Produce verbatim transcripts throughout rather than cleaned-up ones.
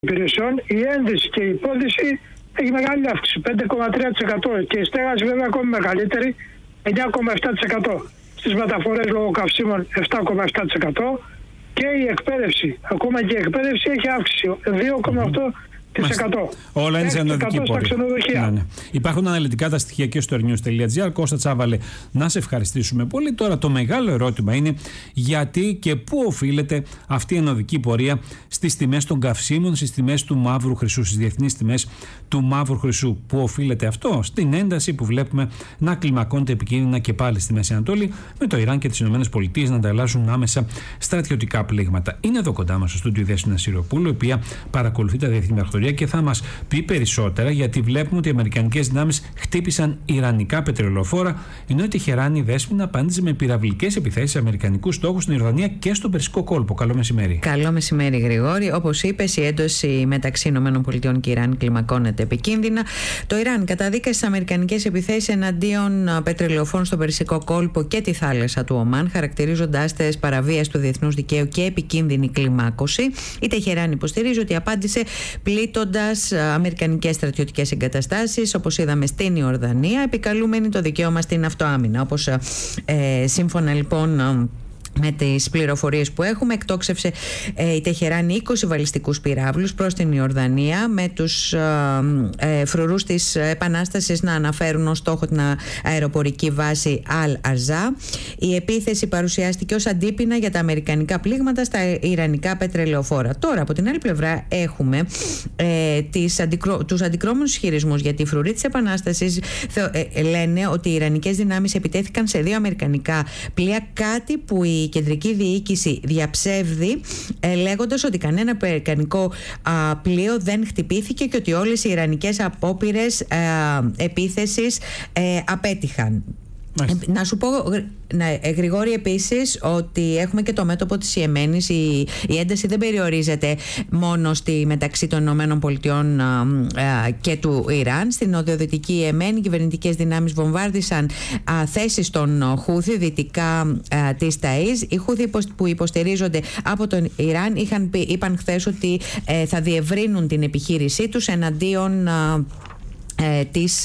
υπηρεσιών, η ένδυση και η υπόδυση έχει μεγάλη αύξηση, πέντε κόμμα τρία τοις εκατό, και η στέγαση βέβαια ακόμη μεγαλύτερη, εννιά κόμμα επτά τοις εκατό. Στις μεταφορές λόγω καυσίμων επτά κόμμα επτά τοις εκατό και η εκπαίδευση, ακόμα και η εκπαίδευση έχει αύξηση δύο κόμμα οκτώ τοις εκατό. Όλα είναι σε ανωδική πορεία. Ναι, ναι. Υπάρχουν αναλυτικά τα στοιχεία και στο news τελεία gr. Κώστα Τσάβαλε, να σε ευχαριστήσουμε πολύ. Τώρα το μεγάλο ερώτημα είναι γιατί και πού οφείλεται αυτή η ανωδική πορεία στις τιμές των καυσίμων, στις τιμές του μαύρου χρυσού, στις διεθνείς τιμές του μαύρου χρυσού. Πού οφείλεται αυτό? Στην ένταση που βλέπουμε να κλιμακώνεται επικίνδυνα και πάλι στη Μέση Ανατολή, με το Ιράν και τις ΗΠΑ να ανταλλάσσουν άμεσα στρατιωτικά πλήγματα. Είναι εδώ κοντά μας στο στούντιο η Δέσποινα Σιροπούλου, η οποία παρακολουθεί τα διεθνή μαρχορία και θα μας πει περισσότερα, γιατί βλέπουμε ότι οι αμερικανικές δυνάμεις χτύπησαν ιρανικά πετρελαιοφόρα, ενώ η Τεχεράνη, Δέσποινα, απάντησε με πυραυλικές επιθέσεις σε αμερικανικούς στόχους στην Ιορδανία και στον Περσικό κόλπο. Καλό μεσημέρι. Καλό μεσημέρι, Γρηγόρη. Όπως είπες, η ένταση μεταξύ ΗΠΑ και Ιράν κλιμακώνεται επικίνδυνα. Το Ιράν καταδίκασε τις αμερικανικές επιθέσεις εναντίον πετρελαιοφόρων στον Περσικό κόλπο και τη θάλασσα του Ομάν, χαρακτηρίζοντάς τις παραβίαση του διεθνούς δικαίου και επικίνδυνη κλιμάκωση. Η Τεχεράνη υποστηρίζει ότι απάντησε πλήττοντας αμερικανικές στρατιωτικές εγκαταστάσεις, όπως είδαμε στην Ιορδανία, επικαλούμενη το δικαίωμα στην αυτοάμυνα. Όπως ε, σύμφωνα λοιπόν με τις πληροφορίες που έχουμε, εκτόξευσε ε, η Τεχεράνη είκοσι βαλιστικούς πυράβλους προς την Ιορδανία, με τους ε, ε, φρουρούς της Επανάστασης να αναφέρουν ως στόχο την αεροπορική βάση Αλ-Αρζά. Η επίθεση παρουσιάστηκε ως αντίπεινα για τα αμερικανικά πλήγματα στα ιρανικά πετρελαιοφόρα. Τώρα, από την άλλη πλευρά, έχουμε ε, τις αντικρό, τους αντικρώμενους ισχυρισμούς, γιατί οι φρουροί της Επανάστασης ε, ε, λένε ότι οι ιρανικές δυνάμεις επιτέθηκαν σε δύο αμερικανικά πλοία, κάτι που η η κεντρική διοίκηση διαψεύδει, ε, λέγοντας ότι κανένα αμερικανικό α, πλοίο δεν χτυπήθηκε και ότι όλες οι ιρανικές απόπειρες ε, επίθεσης ε, απέτυχαν. Ε, να σου πω, ναι, Γρηγόρη, επίσης, ότι έχουμε και το μέτωπο της Ιεμένης. Η, η ένταση δεν περιορίζεται μόνο στη μεταξύ των Ηνωμένων Πολιτειών και του Ιράν. Στην νοτιοδυτική Ιεμένη, οι κυβερνητικές δυνάμεις βομβάρδισαν α, θέσεις των Χούθη δυτικά α, της Ταΐζ. Οι Χούθη που υποστηρίζονται από τον Ιράν είχαν πει, είπαν χθες ότι ε, θα διευρύνουν την επιχείρησή τους εναντίον α, Ε, της,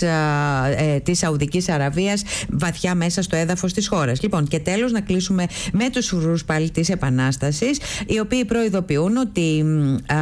ε, της Σαουδικής Αραβίας βαθιά μέσα στο έδαφος της χώρας. Λοιπόν, και τέλος να κλείσουμε με τους φρουρούς πάλι της Επανάστασης, οι οποίοι προειδοποιούν ότι α,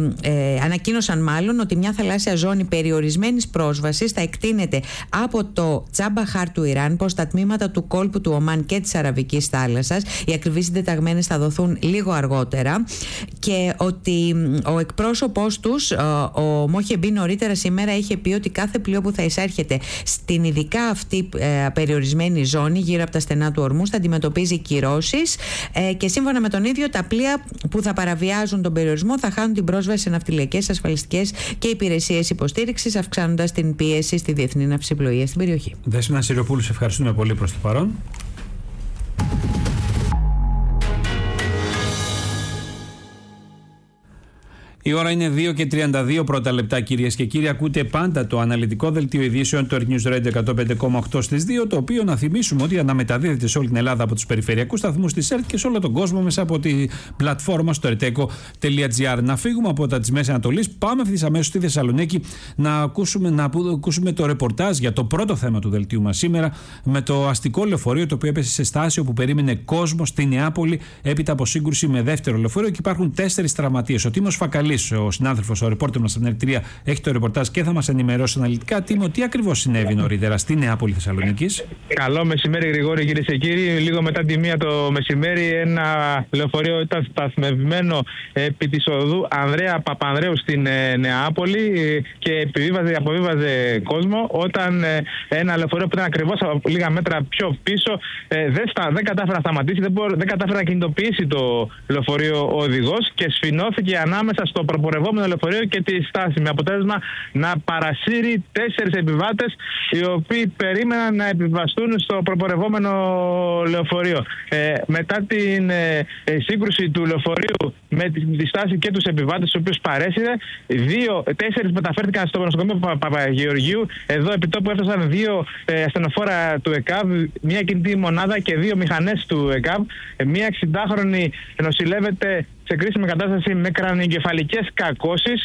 ε, ανακοίνωσαν μάλλον ότι μια θαλάσσια ζώνη περιορισμένης πρόσβασης θα εκτείνεται από το Τσάμπαχάρ του Ιράν προς τα τμήματα του κόλπου του Ομάν και της Αραβικής θάλασσας. Οι ακριβείς συντεταγμένες θα δοθούν λίγο αργότερα, και ότι ο εκπρόσωπός τους, ο Μόχεμπι, νωρίτερα σήμερα είχε πει ότι κάθε πλοίο που θα εισέρχεται στην ειδικά αυτή ε, περιορισμένη ζώνη γύρω από τα στενά του Ορμούς θα αντιμετωπίζει κυρώσεις, ε, και σύμφωνα με τον ίδιο, τα πλοία που θα παραβιάζουν τον περιορισμό θα χάνουν την πρόσβαση σε ναυτιλιακές, ασφαλιστικές και υπηρεσίες υποστήριξης, αυξάνοντας την πίεση στη διεθνή ναυσιπλοεία στην περιοχή. Δέσποινα Σιροπούλου, σε ευχαριστούμε πολύ προς το παρόν. Η ώρα είναι δύο και τριάντα δύο πρώτα λεπτά, κυρίες και κύριοι. Ακούτε πάντα το αναλυτικό δελτίο ειδήσεων του News Radio εκατόν πέντε κόμμα οκτώ στις δύο, το οποίο, να θυμίσουμε, ότι αναμεταδίδεται σε όλη την Ελλάδα από τους περιφερειακούς σταθμούς της ΕΡΤ και σε όλο τον κόσμο μέσα από τη πλατφόρμα στο ερτέκο τελεία τζι άρ. Να φύγουμε από τα της Μέσης Ανατολής, πάμε ευθύς αμέσως στη Θεσσαλονίκη να ακούσουμε, να ακούσουμε το ρεπορτάζ για το πρώτο θέμα του δελτίου μας σήμερα, με το αστικό λεωφορείο το οποίο έπεσε σε στάση όπου περίμενε κόσμο στη Νεάπολη έπειτα από σύγκρουση με δεύτερο λεωφορείο, και υπάρχουν τέσσερις τραυματίες. Ο Τίμος Φακαλής, ο συνάδελφος, ο ρεπόρτερ μας από την Ερυθρία, έχει το ρεπορτάζ και θα μας ενημερώσει αναλυτικά. Τίμο, τι ακριβώς συνέβη νωρίτερα στη Νεάπολη Θεσσαλονίκης? Καλό μεσημέρι, Γρηγόρη, κυρίες και κύριοι. Λίγο μετά τη μία το μεσημέρι, ένα λεωφορείο ήταν σταθμευμένο επί της οδού Ανδρέα Παπανδρέου στην Νεάπολη και επιβίβαζε, αποβίβαζε κόσμο, όταν ένα λεωφορείο που ήταν ακριβώς λίγα μέτρα πιο πίσω δεν, στα, δεν κατάφερε να σταματήσει, δεν, μπο, δεν κατάφερε να κινητοποιήσει το λεωφορείο ο οδηγός και σφινώθηκε ανάμεσα στο προπορευόμενο λεωφορείο και τη στάση, με αποτέλεσμα να παρασύρει τέσσερις επιβάτες, οι οποίοι περίμεναν να επιβαστούν στο προπορευόμενο λεωφορείο. Ε, μετά την ε, σύγκρουση του λεωφορείου με τη, τη στάση και τους επιβάτες, τους οποίους παρέσυρε, δύο, τέσσερις μεταφέρθηκαν στο νοσοκομείο Πα, Παπαγεωργίου. Εδώ επί τόπου έφτασαν δύο ε, ασθενοφόρα του ΕΚΑΒ, μια κινητή μονάδα και δύο μηχανές του ΕΚΑΒ. Ε, μια εξηντάχρονη νοσηλεύεται σε κρίσιμη κατάσταση με κρανιογκεφαλικές κακώσεις